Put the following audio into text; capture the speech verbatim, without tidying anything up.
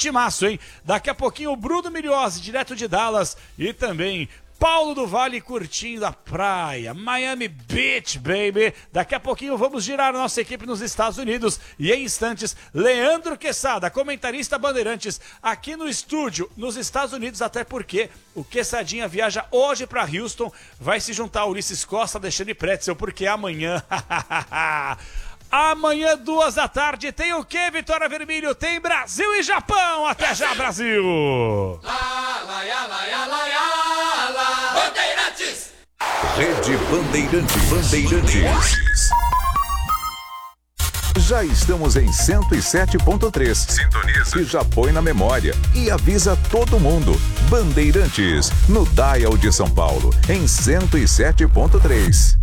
timaço, hein? Daqui a pouquinho o Bruno Miliose, direto de Dallas, e também Paulo do Vale curtindo a praia, Miami Beach, baby. Daqui a pouquinho vamos girar a nossa equipe nos Estados Unidos. E em instantes, Leandro Quesada, comentarista Bandeirantes, aqui no estúdio, nos Estados Unidos, até porque o Quessadinha viaja hoje para Houston, vai se juntar a Ulisses Costa, Alexandre Pretzel, porque amanhã... Amanhã, duas da tarde, tem o quê, Vitória Vermelho? Tem Brasil e Japão. Até Brasil. Já, Brasil! Lá, lá, lá, lá, lá, lá, lá. Bandeirantes! Rede Bandeirantes. Bandeirantes. Já estamos em cento e sete ponto três. Sintoniza. E já põe na memória. E avisa todo mundo. Bandeirantes, no Dial de São Paulo, em cento e sete ponto três.